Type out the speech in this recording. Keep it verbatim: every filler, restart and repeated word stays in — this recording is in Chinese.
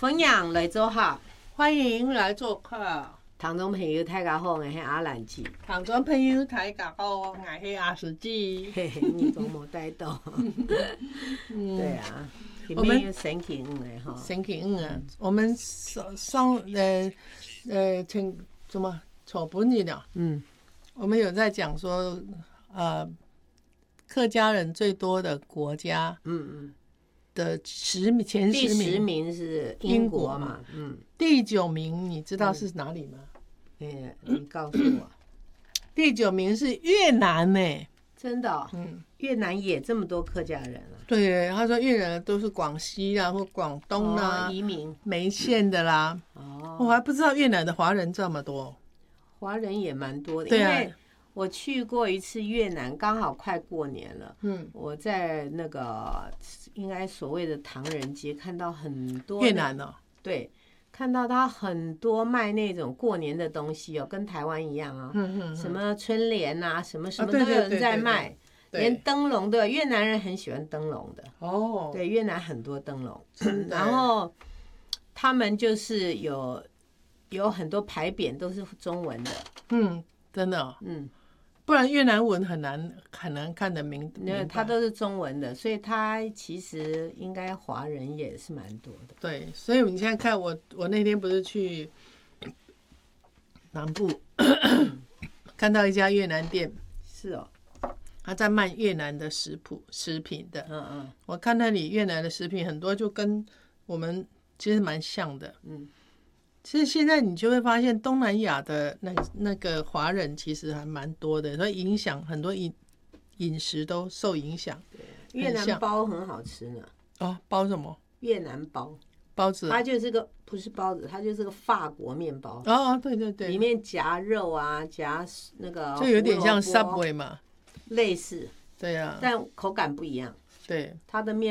分享来做客， 欢迎来做客。 听众朋友大家好，我是阿兰姐。 听众朋友大家好，我是阿史记。 嘿嘿，你怎么带到？对啊， 我们星期五的哈， 星期五啊，我们上上呃呃，请怎么错不你了？嗯，我们有在讲说，呃，客家人最多的国家，嗯嗯。的十名前十名， 第十名是英国嘛，嗯， 第九名你知道是哪里吗？ 嗯，你告诉我， 第九名是越南呢、欸， 真的、哦，嗯，越南也这么多客家人啊？ 对，他说越南都是广西啊或广东啊、 哦、移民梅县的啦，哦，我还不知道越南的华人这么多， 华人也蛮多的， 对啊。 因为我去过一次越南，刚好快过年了。嗯，我在那个应该所谓的唐人街看到很多越南哦， 对，看到他很多卖那种过年的东西哦，跟台湾一样啊、哦，嗯嗯，什么春联啊，什么什么都有人在卖，啊、对对对对对连灯笼都有。越南人很喜欢灯笼的哦，对，越南很多灯笼，然后他们就是有有很多牌匾都是中文的， 嗯，真的、哦，嗯。不然越南文很难很难看得明，因为它都是中文的，所以它其实应该华人也是蛮多的。 对，所以你现在看我，我那天不是去南部看到一家越南店， 是哦， 他在卖越南的食谱食品的，嗯嗯，我看那里越南的食品很多就跟我们其实蛮像的，嗯。其实现在你就会发现，东南亚的那那个华人其实还蛮多的，所以影响很多饮饮食都受影响。 越南包很好吃呢。 哦，包什么？ 越南包包子， 它就是个不是包子，它就是个法国面包。 哦，对对对， 里面夹肉啊，夹那个就有点像 Subway 嘛， 类似。 对啊， 但口感不一样。 对， 它的面。